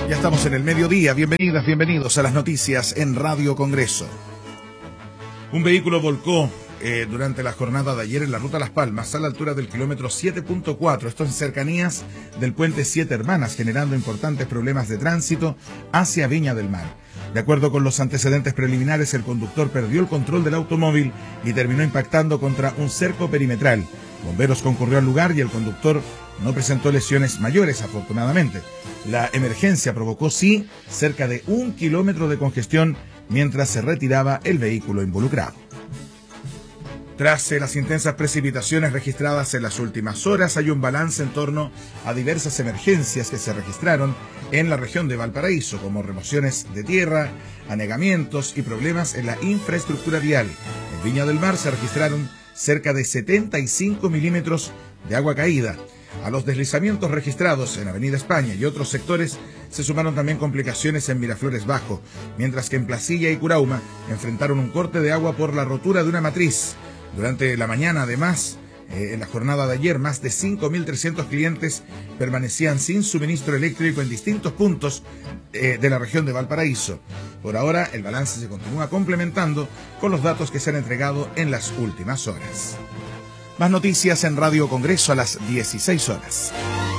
Ya estamos en el mediodía. Bienvenidas, bienvenidos a las noticias en Radio Congreso. Un vehículo volcó durante la jornada de ayer en la ruta Las Palmas a la altura del kilómetro 7.4, esto en cercanías del puente Siete Hermanas, generando importantes problemas de tránsito hacia Viña del Mar. De acuerdo con los antecedentes preliminares, el conductor perdió el control del automóvil y terminó impactando contra un cerco perimetral. Bomberos concurrió al lugar y el conductor no presentó lesiones mayores, afortunadamente. La emergencia provocó, sí, cerca de 1 kilómetro de congestión mientras se retiraba el vehículo involucrado. Tras las intensas precipitaciones registradas en las últimas horas, hay un balance en torno a diversas emergencias que se registraron en la región de Valparaíso, como remociones de tierra, anegamientos y problemas en la infraestructura vial. En Viña del Mar se registraron cerca de 75 milímetros de agua caída. A los deslizamientos registrados en Avenida España y otros sectores se sumaron también complicaciones en Miraflores Bajo, mientras que en Placilla y Curauma enfrentaron un corte de agua por la rotura de una matriz. Durante la mañana, además, en la jornada de ayer, más de 5.300 clientes permanecían sin suministro eléctrico en distintos puntos de la región de Valparaíso. Por ahora, el balance se continúa complementando con los datos que se han entregado en las últimas horas. Más noticias en Radio Congreso a las 16 horas.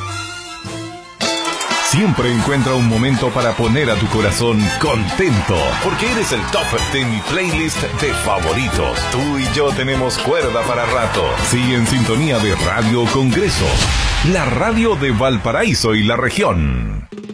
Siempre encuentra un momento para poner a tu corazón contento, porque eres el top de mi playlist de favoritos. Tú y yo tenemos cuerda para rato. Sigue en sintonía de Radio Congreso, la radio de Valparaíso y la región.